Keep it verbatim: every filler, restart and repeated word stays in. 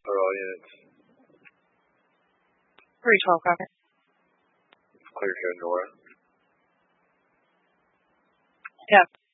for all units. three twelve, copy. Clear to Nora. Yeah.